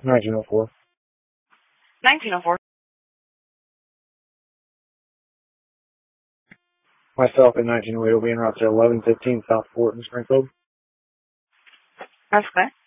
1904. 1904. Myself in 1908 will be en route to 1115 South Fort in Springfield. That's okay.